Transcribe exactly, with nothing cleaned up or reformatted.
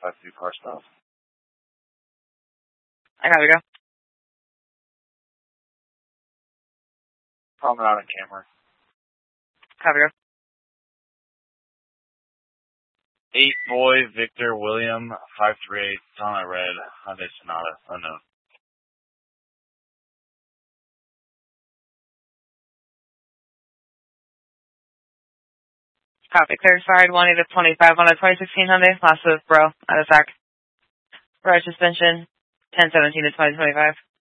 five two car stop. I gotta go. Promenade on camera. Copy, go. eight boy, Victor, William, five three eight, Donna Red, Hyundai Sonata, unknown. Copy, clear side, one eight to twenty-five on a twenty sixteen Hyundai, last of bro, out of sack. Right suspension, ten seventeen to twenty twenty-five.